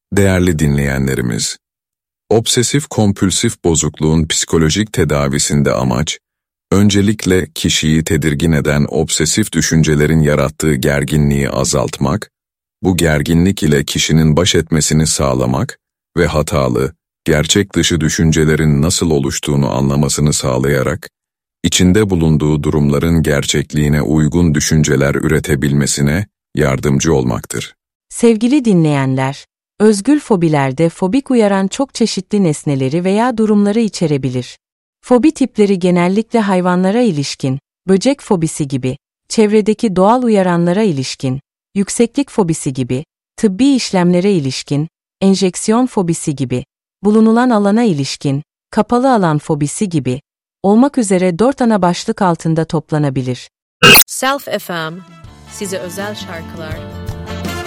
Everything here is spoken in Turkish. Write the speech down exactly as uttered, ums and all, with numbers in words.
Değerli dinleyenlerimiz, obsesif-kompülsif bozukluğun psikolojik tedavisinde amaç, öncelikle kişiyi tedirgin eden obsesif düşüncelerin yarattığı gerginliği azaltmak, bu gerginlik ile kişinin baş etmesini sağlamak ve hatalı, gerçek dışı düşüncelerin nasıl oluştuğunu anlamasını sağlayarak, içinde bulunduğu durumların gerçekliğine uygun düşünceler üretebilmesine yardımcı olmaktır. Sevgili dinleyenler, özgül fobilerde fobik uyaran çok çeşitli nesneleri veya durumları içerebilir. Fobi tipleri genellikle hayvanlara ilişkin, böcek fobisi gibi, çevredeki doğal uyaranlara ilişkin, yükseklik fobisi gibi, tıbbi işlemlere ilişkin, enjeksiyon fobisi gibi, bulunulan alana ilişkin, kapalı alan fobisi gibi, olmak üzere dört ana başlık altında toplanabilir. Self F M, size özel şarkılar